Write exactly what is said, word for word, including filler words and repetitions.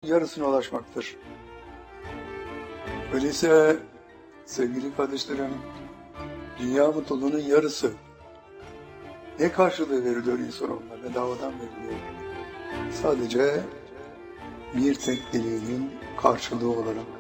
yarısına ulaşmaktır. Öyleyse sevgili kardeşlerim, dünya mutluluğunun yarısı ne karşılığı veriliyor insanoğluna? Bedavadan veriliyor. Sadece bir tek dileğinin karşılığı olarak.